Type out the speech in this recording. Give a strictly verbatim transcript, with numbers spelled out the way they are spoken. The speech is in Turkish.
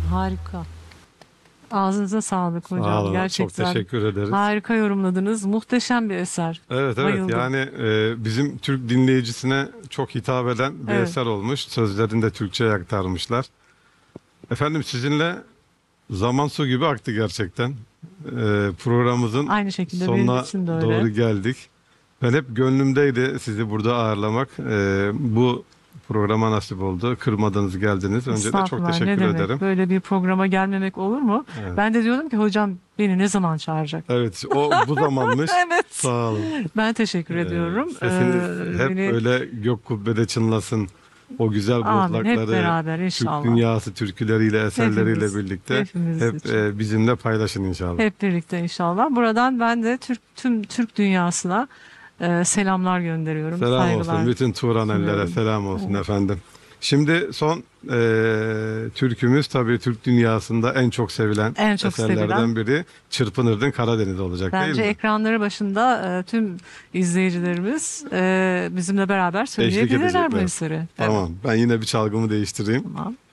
Harika. Ağzınıza sağlık hocam. Sağ olun. Çok Gerçekten teşekkür ederiz. harika yorumladınız. Muhteşem bir eser. Evet, evet, Bayıldım. yani e, bizim Türk dinleyicisine çok hitap eden bir Evet. eser olmuş. Sözlerini de Türkçe'ye aktarmışlar. Efendim, sizinle zaman su gibi aktı gerçekten. E, programımızın Aynı şekilde benim sonuna için de öyle. doğru geldik. Ben hep gönlümdeydi sizi burada ağırlamak. E, bu programa nasip oldu. Kırmadınız, geldiniz. Önce de çok Estağfurullah, teşekkür ne demek? ederim. Böyle bir programa gelmemek olur mu? Evet. Ben de diyordum ki hocam beni ne zaman çağıracak? Evet, o bu zamanmış. Evet. Sağ olun. Ben teşekkür ediyorum. Sesiniz Ee, hep beni- öyle gök kubbede çınlasın. O güzel Amin. Hep bozlakları, beraber Türk inşallah. dünyası türküleriyle, eserleriyle Hepimiz, birlikte hepimiz hep için. e, bizimle paylaşın inşallah. Hep birlikte inşallah. Buradan ben de Türk tüm Türk dünyasına e, selamlar gönderiyorum. Selam saygılar olsun bütün Turanellere, sunuyorum. selam olsun efendim. Şimdi son e, türkümüz tabii Türk dünyasında en çok sevilen En çok eserlerden sevilen. biri Çırpınırdın Karadeniz olacak Bence değil mi? ekranları başında e, tüm izleyicilerimiz e, bizimle beraber Eşlik söyleyebilirler bu edecekler. eseri. Evet, Tamam, ben yine bir çalgımı değiştireyim. tamam.